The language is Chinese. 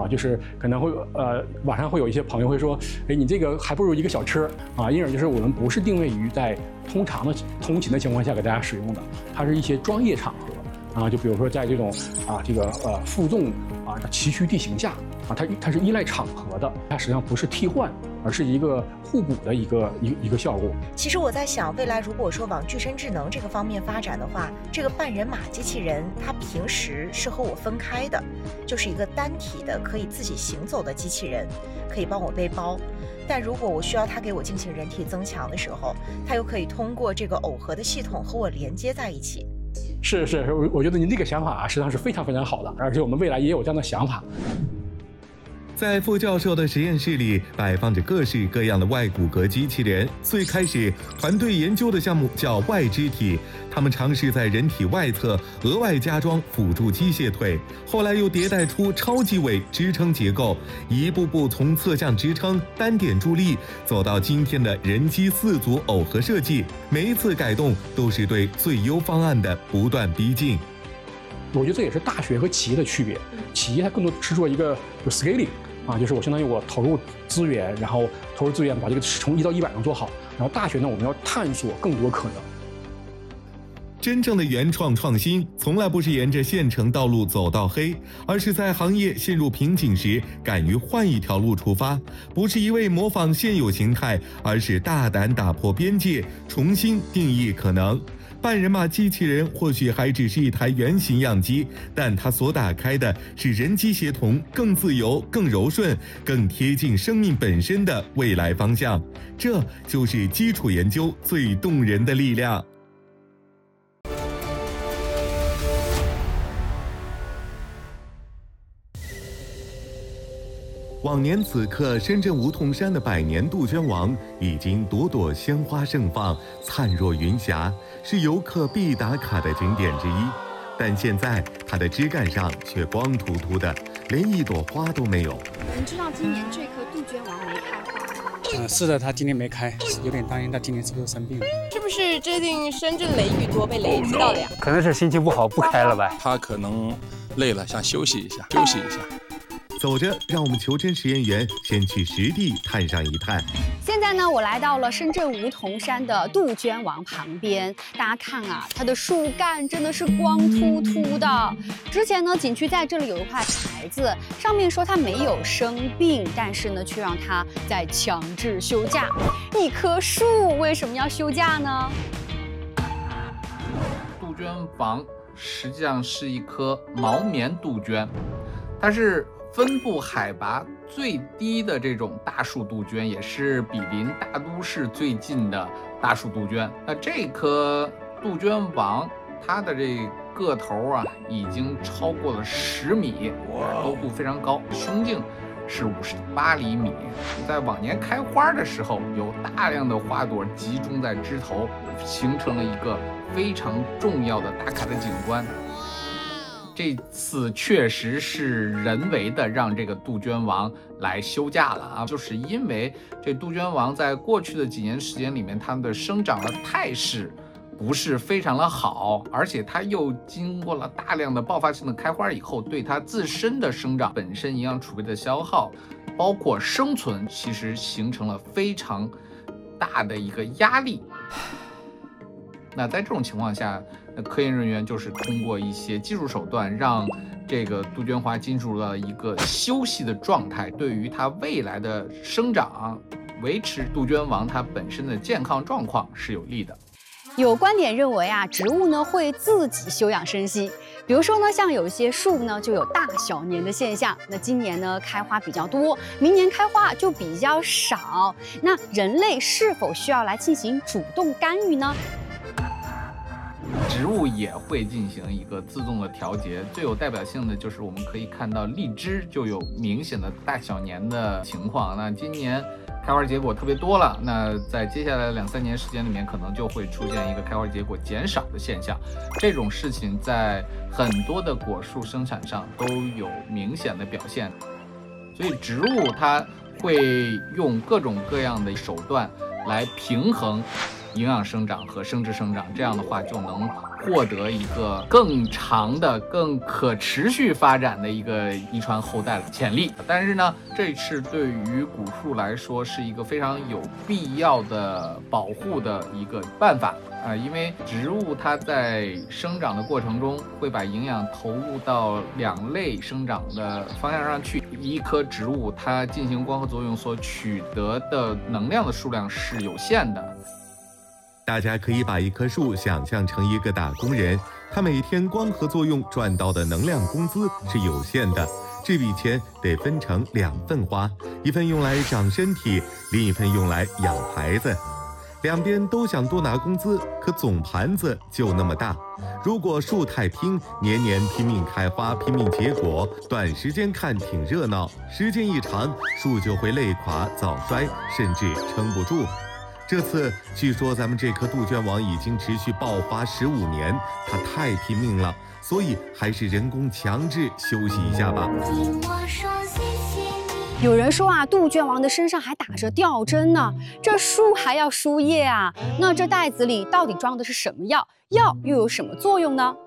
就是可能会网上会有一些朋友会说，哎，你这个还不如一个小车啊，因而就是我们不是定位于在通常的通勤的情况下给大家使用的，它是一些专业场合啊，就比如说在这种负重崎岖地形下啊，它是依赖场合的，它实际上不是替换，而是一个互补的一个效果。 其实我在想，未来如果说往具身智能这个方面发展的话，这个半人马机器人它平时是和我分开的，就是一个单体的可以自己行走的机器人，可以帮我背包。但如果我需要它给我进行人体增强的时候，它又可以通过这个耦合的系统和我连接在一起。 是，我觉得您这个想法实际上是非常非常好的，而且我们未来也有这样的想法。 在傅教授的实验室里摆放着各式各样的外骨骼机器人。最开始，团队研究的项目叫外肢体，他们尝试在人体外侧额外加装辅助机械腿，后来又迭代出超级尾支撑结构，一步步从侧向支撑、单点助力走到今天的人机4组耦合设计。每一次改动都是对最优方案的不断逼近。 我觉得这也是大学和企业的区别，企业它更多是做一个scaling。就是我相当于我投入资源，然后投入资源把这个从1到100能做好。然后大学呢，我们要探索更多可能。 真正的原创创新，从来不是沿着现成道路走到黑，而是在行业陷入瓶颈时，敢于换一条路出发。不是一味模仿现有形态，而是大胆打破边界，重新定义可能。半人马机器人或许还只是一台原型样机，但它所打开的是人机协同更自由、更柔顺、更贴近生命本身的未来方向。这就是基础研究最动人的力量。往年此刻，深圳梧桐山的百年杜鹃王已经朵朵鲜花盛放，灿若云霞，是游客必打卡的景点之一。但现在它的枝干上却光秃秃的，连一朵花都没有。 您知道今年这棵杜鹃王没开花吗？ 是的，它今年没开，有点担心它今年是不是生病了？ 是不是最近深圳雷雨多，被雷击到了呀？ 可能是心情不好不开了吧。 它可能累了，想休息一下。 走着，让我们求真实验员先去实地探上一探。 现在呢，我来到了深圳梧桐山的杜鹃王旁边，大家看啊，它的树干真的是光秃秃的。之前呢，景区在这里有一块牌子，上面说它没有生病，但是呢，却让它在强制休假。一棵树为什么要休假呢？ 杜鹃王实际上是一棵毛棉杜鹃，它是分布海拔最低的这种大树杜鹃，也是比邻大都市最近的大树杜鹃。那这棵杜鹃王，它的这个头啊，已经超过了10米，高度非常高，胸径是58厘米。在往年开花的时候，有大量的花朵集中在枝头，形成了一个非常重要的打卡的景观。这次确实是人为的让这个杜鹃王来休假了啊，就是因为这杜鹃王在过去的几年时间里面，它们的生长的态势不是非常的好，而且它又经过了大量的爆发性的开花以后，对它自身的生长本身营养储备的消耗，包括生存，其实形成了非常大的一个压力。那在这种情况下，科研人员就是通过一些技术手段，让这个杜鹃花进入了一个休息的状态，对于它未来的生长、维持杜鹃王它本身的健康状况是有利的。 有观点认为啊，植物呢会自己休养生息。比如说呢，像有一些树呢就有大小年的现象，那今年呢开花比较多，明年开花就比较少。那人类是否需要来进行主动干预呢？ 植物也会进行一个自动的调节，最有代表性的就是我们可以看到荔枝就有明显的大小年的情况。那今年开花结果特别多了，那在接下来2-3年时间里面，可能就会出现一个开花结果减少的现象。这种事情在很多的果树生产上都有明显的表现，所以植物它会用各种各样的手段来平衡营养生长和生殖生长，这样的话就能获得一个更长的、更可持续发展的一个遗传后代的潜力。但是呢，这是对于古树来说是一个非常有必要的保护的一个办法因为植物它在生长的过程中会把营养投入到两类生长的方向上去。一棵植物它进行光合作用所取得的能量的数量是有限的。 大家可以把一棵树想象成一个打工人，他每天光合作用赚到的能量工资是有限的，这笔钱得分成2份花，一份用来长身体，另一份用来养孩子。两边都想多拿工资，可总盘子就那么大。如果树太拼，年年拼命开花，拼命结果，短时间看挺热闹，时间一长，树就会累垮、早衰，甚至撑不住。这次据说咱们这棵杜鹃王已经持续爆发15年，它太拼命了，所以还是人工强制休息一下吧。 有人说啊，杜鹃王的身上还打着吊针呢，这树还要输液啊，那这袋子里到底装的是什么药？药又有什么作用呢？